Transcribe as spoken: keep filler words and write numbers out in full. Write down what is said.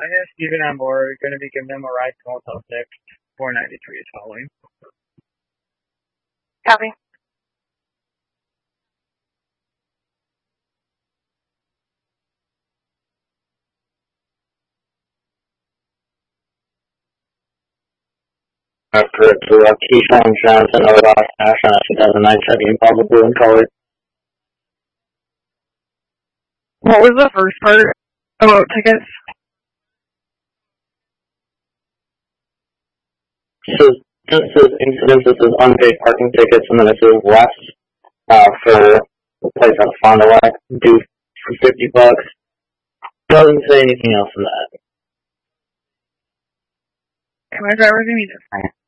I guess Steven and Moore are going to be giving them a ride to Motel six. four ninety-three is calling. Copy. After it to uh, Keyshawn Johnson over Ross Nash on a two thousand nine Chevy Impala blue in color. What was the first part about tickets? So this is incidents, this is unpaid parking tickets, and then it says less uh, for the place on Fond du Lac, due for fifty bucks. Doesn't say anything else in that. My driver's gonna be just fine.